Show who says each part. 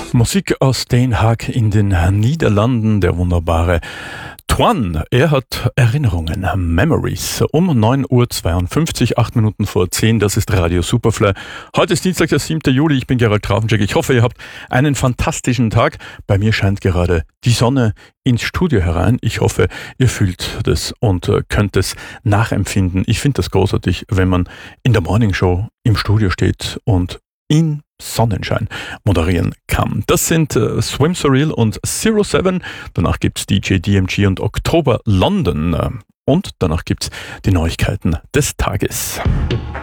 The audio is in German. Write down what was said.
Speaker 1: Musik aus Den Haag in den Niederlanden, der wunderbare Twan. Er hat Erinnerungen, Memories. Um 9:52 Uhr, 8 Minuten vor 10, das ist Radio Superfly. Heute ist Dienstag, der 7. Juli, ich bin Gerald Grafenschek. Ich hoffe, ihr habt einen fantastischen Tag. Bei mir scheint gerade die Sonne ins Studio herein. Ich hoffe, ihr fühlt das und könnt es nachempfinden. Ich finde das großartig, wenn man in der Morningshow im Studio steht und in Sonnenschein moderieren kann. Das sind Swim Surreal und Zero Seven. Danach gibt's DJ DMG und Oktober London. Und danach gibt's die Neuigkeiten des Tages.